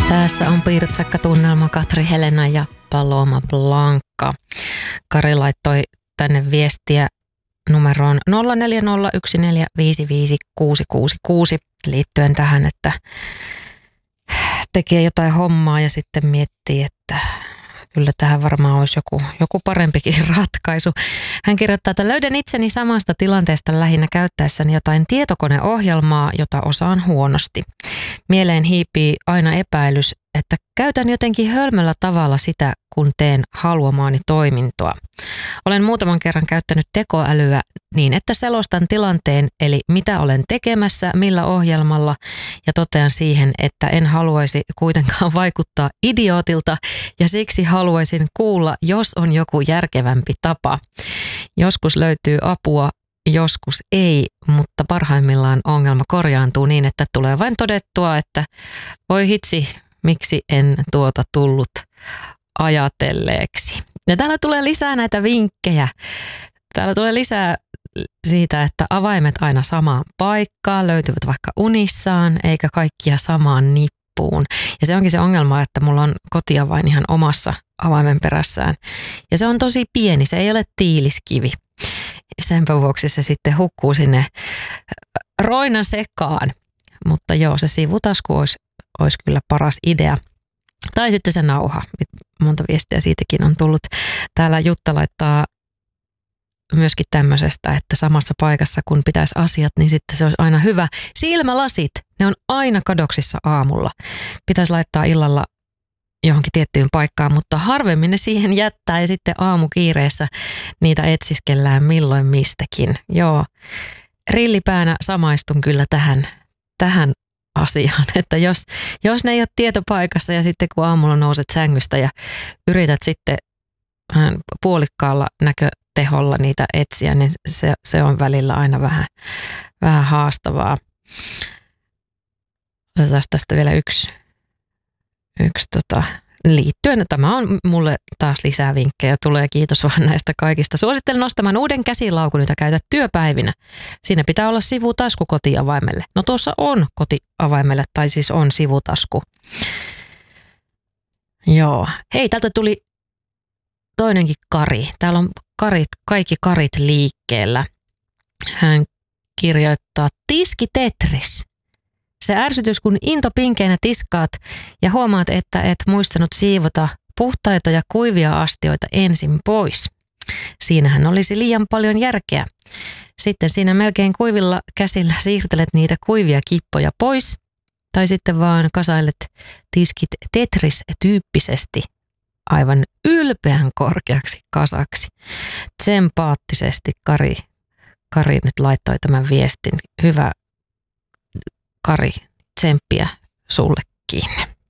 Tässä on Pirtsakka-tunnelma, Katri Helena ja Paloma Blanca. Kari laittoi tänne viestiä numeroon 0401455666 liittyen tähän, että tekee jotain hommaa ja sitten miettii, että kyllä tähän varmaan olisi joku parempikin ratkaisu. Hän kirjoittaa, että löydän itseni samasta tilanteesta lähinnä käyttäessäni jotain tietokoneohjelmaa, jota osaan huonosti. Mieleen hiipii aina epäilys, että käytän jotenkin hölmöllä tavalla sitä, kun teen haluamaani toimintoa. Olen muutaman kerran käyttänyt tekoälyä niin, että selostan tilanteen, eli mitä olen tekemässä, millä ohjelmalla, ja totean siihen, että en haluaisi kuitenkaan vaikuttaa idiootilta, ja siksi haluaisin kuulla, jos on joku järkevämpi tapa. Joskus löytyy apua, joskus ei, mutta parhaimmillaan ongelma korjaantuu niin, että tulee vain todettua, että voi hitsi, miksi en tuota tullut ajatelleeksi. Ja täällä tulee lisää näitä vinkkejä. Täällä tulee lisää siitä, että avaimet aina samaan paikkaan, löytyvät vaikka unissaan, eikä kaikkia samaan nippuun. Ja se onkin se ongelma, että mulla on kotiavain ihan omassa avaimen perässään. Ja se on tosi pieni, se ei ole tiiliskivi. Senpä vuoksi se sitten hukkuu sinne roinan sekaan. Mutta joo, se sivutasku olisi kyllä paras idea. Tai sitten se nauha. Monta viestiä siitäkin on tullut. Täällä Jutta laittaa myöskin tämmöisestä, että samassa paikassa kun pitäisi asiat, niin sitten se olisi aina hyvä. Silmälasit, ne on aina kadoksissa aamulla. Pitäisi laittaa illalla johonkin tiettyyn paikkaan, mutta harvemmin ne siihen jättää ja sitten aamukiireessä niitä etsiskellään milloin mistäkin. Joo, rillipäänä samaistun kyllä tähän asiaan, että jos ne ei ole tietopaikassa ja sitten kun aamulla nouset sängystä ja yrität sitten puolikkaalla näköteholla niitä etsiä, niin se on välillä aina vähän haastavaa. Otetaan tästä vielä yksi liittyen. Tämä on mulle taas lisää vinkkejä. Tulee, kiitos vaan näistä kaikista. Suosittelen nostamaan uuden käsilaukun, jota käytät työpäivinä. Siinä pitää olla sivutasku kotiavaimelle. No tuossa on kotiavaimelle, tai siis on sivutasku. Joo. Hei, täältä tuli toinenkin Kari. Täällä on kaikki Karit liikkeellä. Hän kirjoittaa Tiski Tetris. Se ärsytys, kun into pinkeinä tiskaat ja huomaat, että et muistanut siivota puhtaita ja kuivia astioita ensin pois. Siinähän olisi liian paljon järkeä. Sitten siinä melkein kuivilla käsillä siirtelet niitä kuivia kippoja pois. Tai sitten vaan kasailet tiskit Tetris-tyyppisesti aivan ylpeän korkeaksi kasaksi. Tsempaattisesti Kari nyt laittoi tämän viestin. Hyvä Kari, tsemppiä sullekin.